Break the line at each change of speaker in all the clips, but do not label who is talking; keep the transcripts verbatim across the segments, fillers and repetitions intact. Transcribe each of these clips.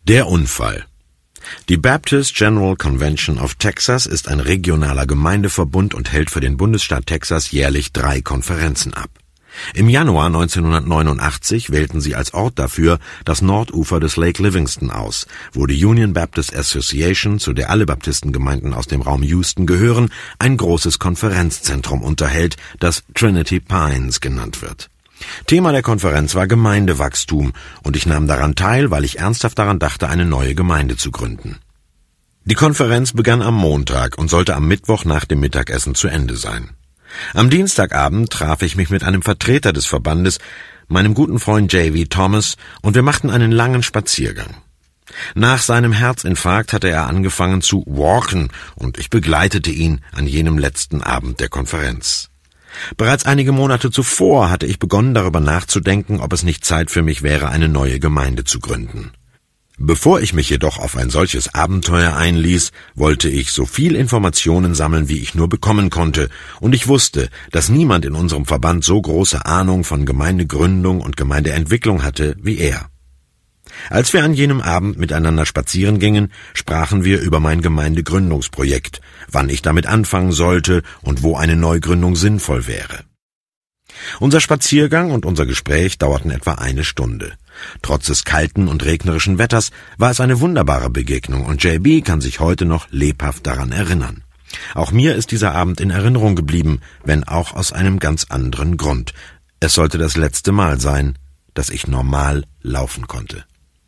Der Unfall. Die Baptist General Convention of Texas ist ein regionaler Gemeindeverbund und hält für den Bundesstaat Texas jährlich drei Konferenzen ab. Im Januar neunzehnhundertneunundachtzig wählten sie als Ort dafür das Nordufer des Lake Livingston aus, wo die Union Baptist Association, zu der alle Baptistengemeinden aus dem Raum Houston gehören, ein großes Konferenzzentrum unterhält, das Trinity Pines genannt wird. Thema der Konferenz war Gemeindewachstum, und ich nahm daran teil, weil ich ernsthaft daran dachte, eine neue Gemeinde zu gründen. Die Konferenz begann am Montag und sollte am Mittwoch nach dem Mittagessen zu Ende sein. Am Dienstagabend traf ich mich mit einem Vertreter des Verbandes, meinem guten Freund J V Thomas, und wir machten einen langen Spaziergang. Nach seinem Herzinfarkt hatte er angefangen zu walken, und ich begleitete ihn an jenem letzten Abend der Konferenz. Bereits einige Monate zuvor hatte ich begonnen, darüber nachzudenken, ob es nicht Zeit für mich wäre, eine neue Gemeinde zu gründen. Bevor ich mich jedoch auf ein solches Abenteuer einließ, wollte ich so viel Informationen sammeln, wie ich nur bekommen konnte, und ich wusste, dass niemand in unserem Verband so große Ahnung von Gemeindegründung und Gemeindeentwicklung hatte wie er. Als wir an jenem Abend miteinander spazieren gingen, sprachen wir über mein Gemeindegründungsprojekt, wann ich damit anfangen sollte und wo eine Neugründung sinnvoll wäre. Unser Spaziergang und unser Gespräch dauerten etwa eine Stunde. Trotz des kalten und regnerischen Wetters war es eine wunderbare Begegnung, und J B kann sich heute noch lebhaft daran erinnern. Auch mir ist dieser Abend in Erinnerung geblieben, wenn auch aus einem ganz anderen Grund. Es sollte das letzte Mal sein, dass ich normal laufen konnte.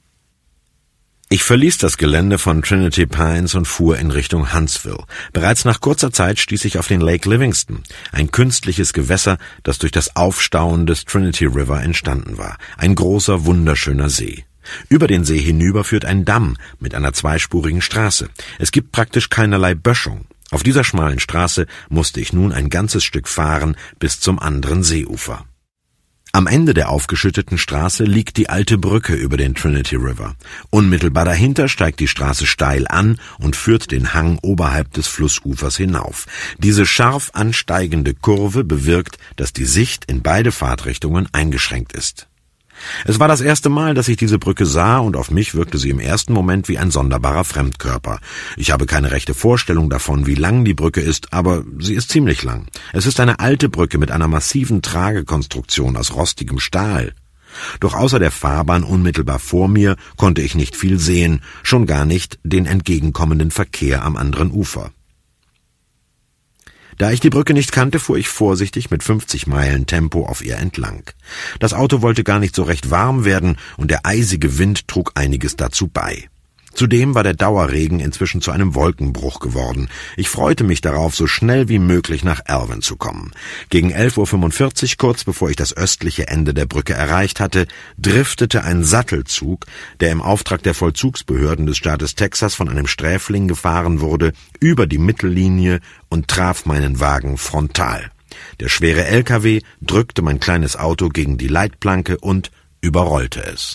Ich verließ das Gelände von Trinity Pines und fuhr in Richtung Huntsville. Bereits nach kurzer Zeit stieß ich auf den Lake Livingston, ein künstliches Gewässer, das durch das Aufstauen des Trinity River entstanden war. Ein großer, wunderschöner See. Über den See hinüber führt ein Damm mit einer zweispurigen Straße. Es gibt praktisch keinerlei Böschung. Auf dieser schmalen Straße musste ich nun ein ganzes Stück fahren bis zum anderen Seeufer. Am Ende der aufgeschütteten Straße liegt die alte Brücke über den Trinity River. Unmittelbar dahinter steigt die Straße steil an und führt den Hang oberhalb des Flussufers hinauf. Diese scharf ansteigende Kurve bewirkt, dass die Sicht in beide Fahrtrichtungen eingeschränkt ist. Es war das erste Mal, dass ich diese Brücke sah, und auf mich wirkte sie im ersten Moment wie ein sonderbarer Fremdkörper. Ich habe keine rechte Vorstellung davon, wie lang die Brücke ist, aber sie ist ziemlich lang. Es ist eine alte Brücke mit einer massiven Tragekonstruktion aus rostigem Stahl. Doch außer der Fahrbahn unmittelbar vor mir konnte ich nicht viel sehen, schon gar nicht den entgegenkommenden Verkehr am anderen Ufer. Da ich die Brücke nicht kannte, fuhr ich vorsichtig mit fünfzig Meilen Tempo auf ihr entlang. Das Auto wollte gar nicht so recht warm werden, und der eisige Wind trug einiges dazu bei. Zudem war der Dauerregen inzwischen zu einem Wolkenbruch geworden. Ich freute mich darauf, so schnell wie möglich nach Alvin zu kommen. Gegen elf Uhr fünfundvierzig, kurz bevor ich das östliche Ende der Brücke erreicht hatte, driftete ein Sattelzug, der im Auftrag der Vollzugsbehörden des Staates Texas von einem Sträfling gefahren wurde, über die Mittellinie und traf meinen Wagen frontal. Der schwere L K W drückte mein kleines Auto gegen die Leitplanke und überrollte es.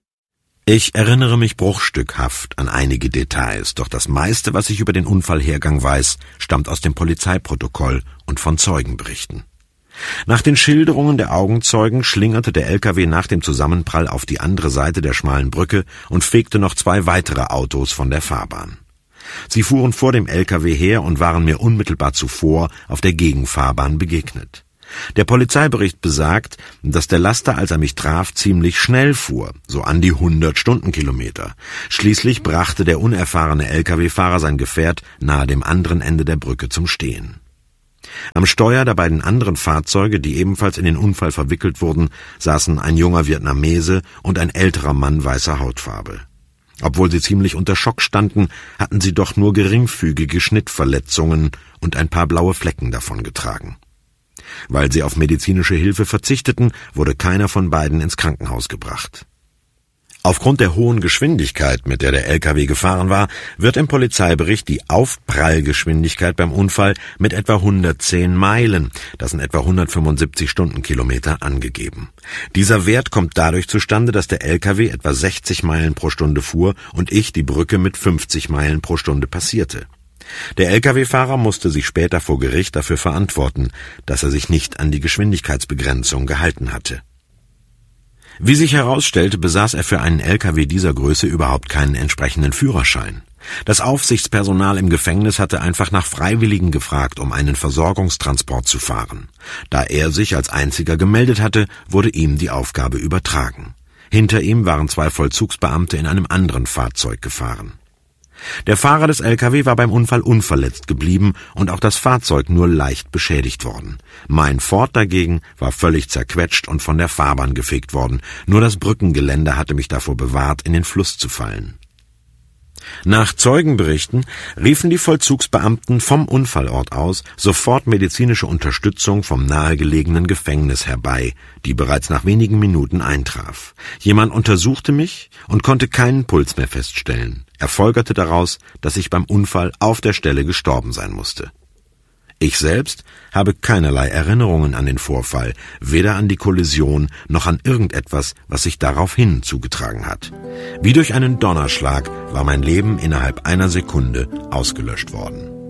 Ich erinnere mich bruchstückhaft an einige Details, doch das meiste, was ich über den Unfallhergang weiß, stammt aus dem Polizeiprotokoll und von Zeugenberichten. Nach den Schilderungen der Augenzeugen schlingerte der L K W nach dem Zusammenprall auf die andere Seite der schmalen Brücke und fegte noch zwei weitere Autos von der Fahrbahn. Sie fuhren vor dem L K W her und waren mir unmittelbar zuvor auf der Gegenfahrbahn begegnet. Der Polizeibericht besagt, dass der Laster, als er mich traf, ziemlich schnell fuhr, so an die hundert Stundenkilometer. Schließlich brachte der unerfahrene L K W-Fahrer sein Gefährt nahe dem anderen Ende der Brücke zum Stehen. Am Steuer der beiden anderen Fahrzeuge, die ebenfalls in den Unfall verwickelt wurden, saßen ein junger Vietnamese und ein älterer Mann weißer Hautfarbe. Obwohl sie ziemlich unter Schock standen, hatten sie doch nur geringfügige Schnittverletzungen und ein paar blaue Flecken davongetragen. Weil sie auf medizinische Hilfe verzichteten, wurde keiner von beiden ins Krankenhaus gebracht. Aufgrund der hohen Geschwindigkeit, mit der der L K W gefahren war, wird im Polizeibericht die Aufprallgeschwindigkeit beim Unfall mit etwa hundertzehn Meilen, das sind etwa hundertfünfundsiebzig Stundenkilometer, angegeben. Dieser Wert kommt dadurch zustande, dass der L K W etwa sechzig Meilen pro Stunde fuhr und ich die Brücke mit fünfzig Meilen pro Stunde passierte. Der L K W-Fahrer musste sich später vor Gericht dafür verantworten, dass er sich nicht an die Geschwindigkeitsbegrenzung gehalten hatte. Wie sich herausstellte, besaß er für einen L K W dieser Größe überhaupt keinen entsprechenden Führerschein. Das Aufsichtspersonal im Gefängnis hatte einfach nach Freiwilligen gefragt, um einen Versorgungstransport zu fahren. Da er sich als einziger gemeldet hatte, wurde ihm die Aufgabe übertragen. Hinter ihm waren zwei Vollzugsbeamte in einem anderen Fahrzeug gefahren. Der Fahrer des L K W war beim Unfall unverletzt geblieben und auch das Fahrzeug nur leicht beschädigt worden. Mein Ford dagegen war völlig zerquetscht und von der Fahrbahn gefegt worden. Nur das Brückengeländer hatte mich davor bewahrt, in den Fluss zu fallen. Nach Zeugenberichten riefen die Vollzugsbeamten vom Unfallort aus sofort medizinische Unterstützung vom nahegelegenen Gefängnis herbei, die bereits nach wenigen Minuten eintraf. Jemand untersuchte mich und konnte keinen Puls mehr feststellen. Er folgerte daraus, dass ich beim Unfall auf der Stelle gestorben sein musste. Ich selbst habe keinerlei Erinnerungen an den Vorfall, weder an die Kollision noch an irgendetwas, was sich daraufhin zugetragen hat. Wie durch einen Donnerschlag war mein Leben innerhalb einer Sekunde ausgelöscht worden.